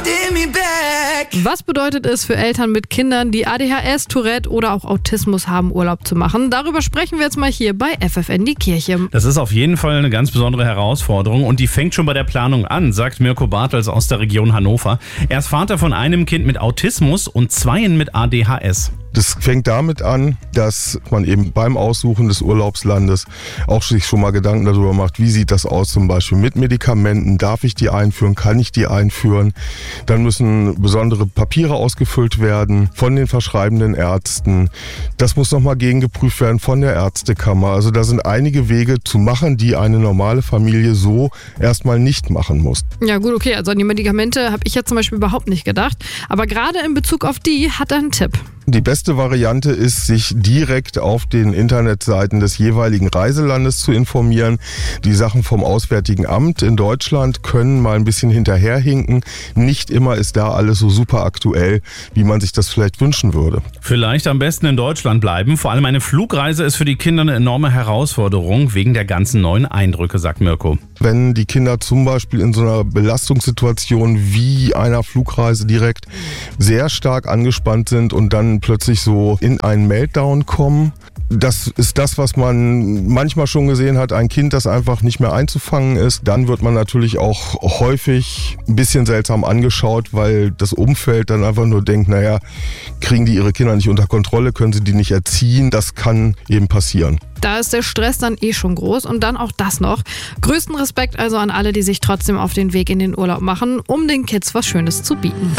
holding me back. Was bedeutet es für Eltern mit Kindern, die ADHS, Tourette oder auch Autismus haben, Urlaub zu machen? Darüber sprechen wir jetzt mal hier bei FFN die Kirche. Das ist auf jeden Fall eine ganz besondere Herausforderung und die fängt schon bei der Planung an, sagt Mirko Bartels aus der Region Hannover. Er ist Vater von einem Kind mit Autismus und 2 mit ADHS. Das fängt damit an, dass man eben beim Aussuchen des Urlaubslandes auch sich schon mal Gedanken darüber macht, wie sieht das aus zum Beispiel mit Medikamenten, darf ich die einführen, kann ich die einführen. Dann müssen besondere Papiere ausgefüllt werden von den verschreibenden Ärzten. Das muss nochmal gegengeprüft werden von der Ärztekammer. Also da sind einige Wege zu machen, die eine normale Familie so erstmal nicht machen muss. Ja gut, okay, also an die Medikamente habe ich jetzt zum Beispiel überhaupt nicht gedacht. Aber gerade in Bezug auf die hat er einen Tipp. Die beste Variante ist, sich direkt auf den Internetseiten des jeweiligen Reiselandes zu informieren. Die Sachen vom Auswärtigen Amt in Deutschland können mal ein bisschen hinterherhinken. Nicht immer ist da alles so super aktuell, wie man sich das vielleicht wünschen würde. Vielleicht am besten in Deutschland bleiben. Vor allem eine Flugreise ist für die Kinder eine enorme Herausforderung wegen der ganzen neuen Eindrücke, sagt Mirko. Wenn die Kinder zum Beispiel in so einer Belastungssituation wie einer Flugreise direkt sehr stark angespannt sind und dann plötzlich so in einen Meltdown kommen. Das ist das, was man manchmal schon gesehen hat, ein Kind, das einfach nicht mehr einzufangen ist. Dann wird man natürlich auch häufig ein bisschen seltsam angeschaut, weil das Umfeld dann einfach nur denkt, naja, kriegen die ihre Kinder nicht unter Kontrolle, können sie die nicht erziehen. Das kann eben passieren. Da ist der Stress dann schon groß und dann auch das noch. Größten Respekt also an alle, die sich trotzdem auf den Weg in den Urlaub machen, um den Kids was Schönes zu bieten.